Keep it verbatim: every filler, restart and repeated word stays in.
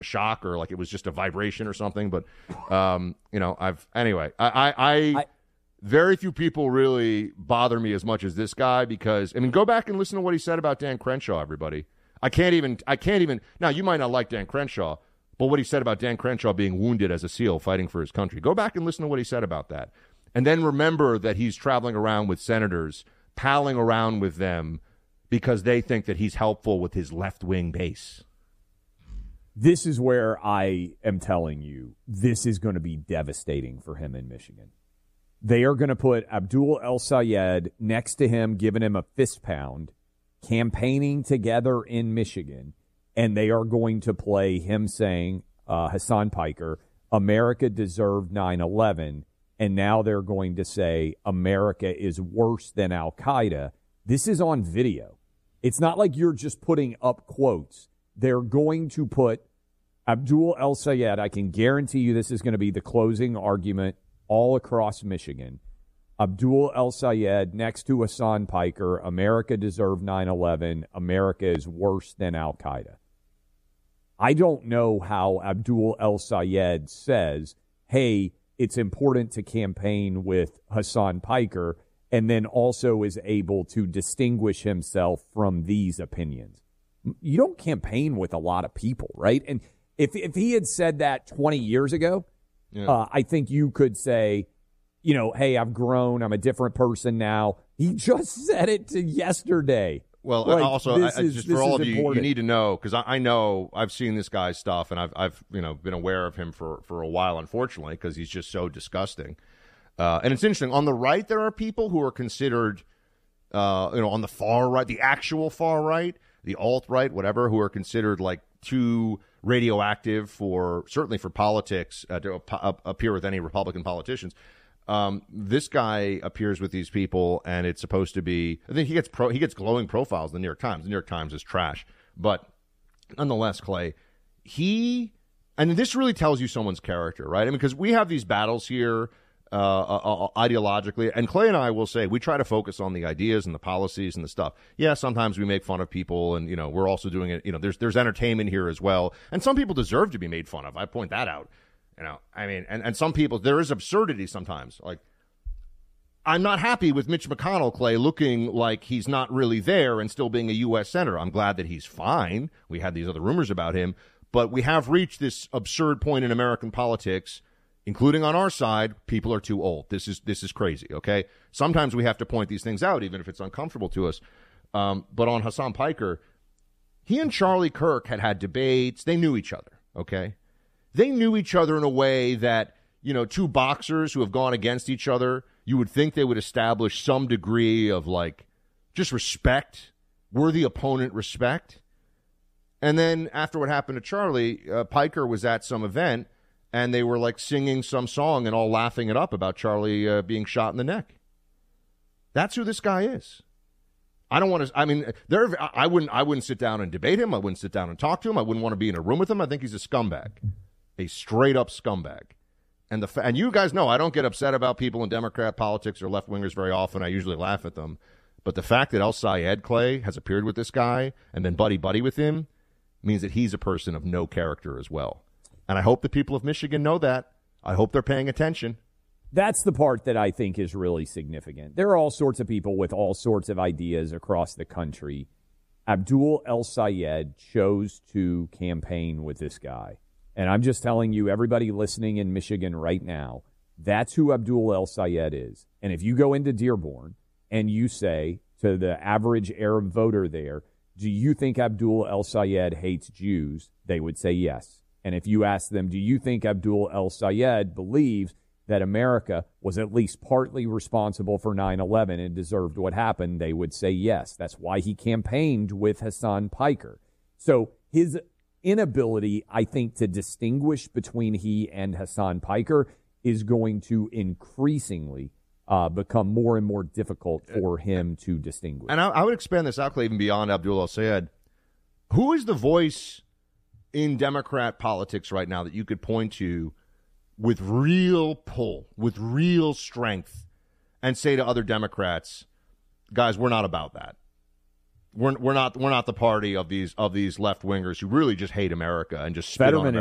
shock or like it was just a vibration or something. But, um, you know, I've anyway, I, I, I, I very few people really bother me as much as this guy because, I mean, go back and listen to what he said about Dan Crenshaw, everybody. I can't even, I can't even, now you might not like Dan Crenshaw, but what he said about Dan Crenshaw being wounded as a SEAL fighting for his country, go back and listen to what he said about that. And then remember that he's traveling around with senators, palling around with them because they think that he's helpful with his left-wing base. This is where I am telling you, this is going to be devastating for him in Michigan. They are going to put Abdul El-Sayed next to him, giving him a fist pound, campaigning together in Michigan, and they are going to play him saying, uh, Hassan Piker, America deserved nine eleven, and now they're going to say America is worse than Al-Qaeda. This is on video. It's not like you're just putting up quotes. They're going to put Abdul El-Sayed, I can guarantee you this is going to be the closing argument all across Michigan. Abdul El-Sayed next to Hassan Piker, America deserved nine eleven, America is worse than Al-Qaeda. I don't know how Abdul El-Sayed says, hey, it's important to campaign with Hassan Piker, and then also is able to distinguish himself from these opinions. You don't campaign with a lot of people, right? And if if he had said that twenty years ago, yeah. uh, I think you could say, you know, hey, I've grown. I'm a different person now. He just said it to yesterday. Well, like, also, I, is, just for all of you, important. you need to know, because I, I know I've seen this guy's stuff, and I've, I've you know, been aware of him for, for a while, unfortunately, because he's just so disgusting. Uh, and it's interesting. On the right, there are people who are considered, uh, you know, on the far right, the actual far right, the alt-right, whatever, who are considered like too radioactive for, certainly for politics, uh, to ap- appear with any Republican politicians. Um, this guy appears with these people, and it's supposed to be, I think he gets pro, he gets glowing profiles in the New York Times. The New York Times is trash. But nonetheless, Clay, he, and this really tells you someone's character, right? I mean, because we have these battles here uh, uh, ideologically, and Clay and I will say we try to focus on the ideas and the policies and the stuff. Yeah, sometimes we make fun of people, and, you know, we're also doing it, you know, there's there's entertainment here as well. And some people deserve to be made fun of. I point that out. You know, I mean, and, and some people, there is absurdity sometimes. Like, I'm not happy with Mitch McConnell, Clay, looking like he's not really there and still being a U S senator. I'm glad that he's fine. We had these other rumors about him. But we have reached this absurd point in American politics, including on our side, people are too old. This is this is crazy, okay? Sometimes we have to point these things out, even if it's uncomfortable to us. Um, but on Hassan Piker, he and Charlie Kirk had had debates. They knew each other, okay? They knew each other in a way that, you know, two boxers who have gone against each other, you would think they would establish some degree of, like, just respect, worthy opponent respect. And then after what happened to Charlie, uh, Piker was at some event, and they were, like, singing some song and all laughing it up about Charlie uh, being shot in the neck. That's who this guy is. I don't want to, I mean, there. I wouldn't, I wouldn't sit down and debate him. I wouldn't sit down and talk to him. I wouldn't want to be in a room with him. I think he's a scumbag. A straight-up scumbag. And the and you guys know I don't get upset about people in Democrat politics or left-wingers very often. I usually laugh at them. But the fact that El-Sayed, Clay, has appeared with this guy and been buddy-buddy with him means that he's a person of no character as well. And I hope the people of Michigan know that. I hope they're paying attention. That's the part that I think is really significant. There are all sorts of people with all sorts of ideas across the country. Abdul El-Sayed chose to campaign with this guy. And I'm just telling you, everybody listening in Michigan right now, that's who Abdul El-Sayed is. And if you go into Dearborn and you say to the average Arab voter there, do you think Abdul El-Sayed hates Jews? They would say yes. And if you ask them, do you think Abdul El-Sayed believes that America was at least partly responsible for nine eleven and deserved what happened, they would say yes. That's why he campaigned with Hassan Piker. So his inability, I think, to distinguish between he and Hassan Piker is going to increasingly uh, become more and more difficult for him to distinguish. And I, I would expand this out, Clay, even beyond Abdul El-Sayed. Who is the voice in Democrat politics right now that you could point to with real pull, with real strength, and say to other Democrats, guys, we're not about that? we're we're not we're not the party of these of these left wingers who really just hate America and just spit on Fetterman America.